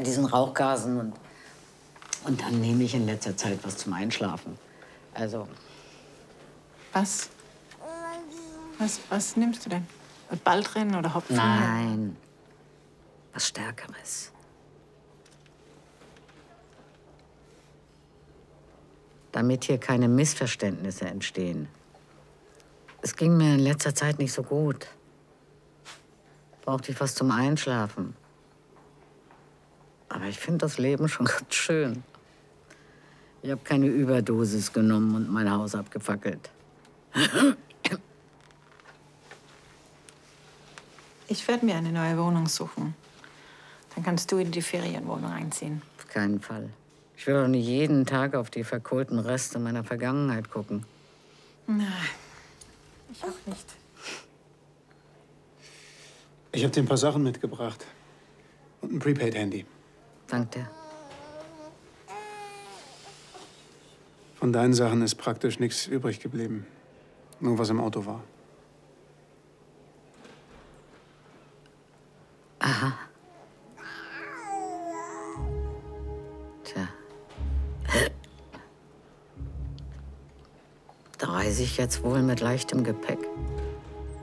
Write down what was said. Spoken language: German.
Bei diesen Rauchgasen und dann nehme ich in letzter Zeit was zum Einschlafen. Also. Was? Was nimmst du denn? Baldrian oder Hopfen? Nein. Was Stärkeres. Damit hier keine Missverständnisse entstehen. Es ging mir in letzter Zeit nicht so gut. Brauchte ich was zum Einschlafen. Aber ich finde das Leben schon ganz schön. Ich habe keine Überdosis genommen und mein Haus abgefackelt. Ich werde mir eine neue Wohnung suchen. Dann kannst du in die Ferienwohnung einziehen. Auf keinen Fall. Ich will doch nicht jeden Tag auf die verkohlten Reste meiner Vergangenheit gucken. Nein, ich auch nicht. Ich habe dir ein paar Sachen mitgebracht. Und ein Prepaid-Handy. Dank dir. Von deinen Sachen ist praktisch nichts übrig geblieben. Nur was im Auto war. Aha. Tja. Da reise ich jetzt wohl mit leichtem Gepäck.